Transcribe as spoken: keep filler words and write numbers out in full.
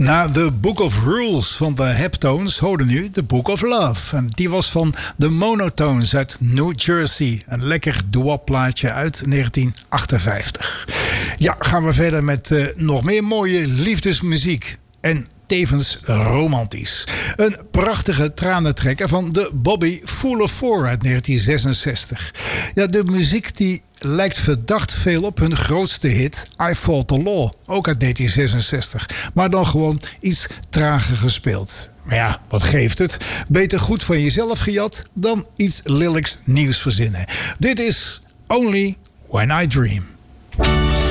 Na The Book of Rules van de Heptones hoorde nu The Book of Love. En die was van de Monotones uit New Jersey. Een lekker doo-wop plaatje uit negentien achtenvijftig. Ja, gaan we verder met uh, nog meer mooie liefdesmuziek. En tevens romantisch. Een prachtige tranentrekker van de Bobby Full of Four uit negentien zesenzestig. Ja, de muziek die lijkt verdacht veel op hun grootste hit I Fought the Law, ook uit negentien zesenzestig. Maar dan gewoon iets trager gespeeld. Maar ja, wat geeft het? Beter goed van jezelf gejat dan iets lelijks nieuws verzinnen. Dit is Only When I Dream.